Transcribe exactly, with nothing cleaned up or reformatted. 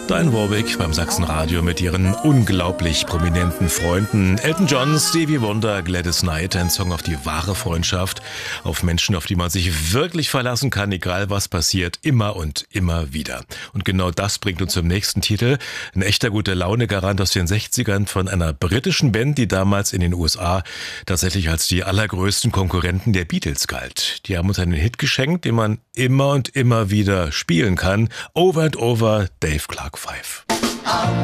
Diane Warwick beim Sachsenradio mit ihren unglaublich prominenten Freunden. Elton John, Stevie Wonder, Gladys Knight, ein Song auf die wahre Freundschaft, auf Menschen, auf die man sich wirklich verlassen kann, egal was passiert, immer und immer wieder. Und genau das bringt uns zum nächsten Titel. Ein echter gute Laune-Garant aus den sechzigern von einer britischen Band, die damals in den U S A tatsächlich als die allergrößten Konkurrenten der Beatles galt. Die haben uns einen Hit geschenkt, den man immer und immer wieder spielen kann. Over and Over, Dave Clark Five.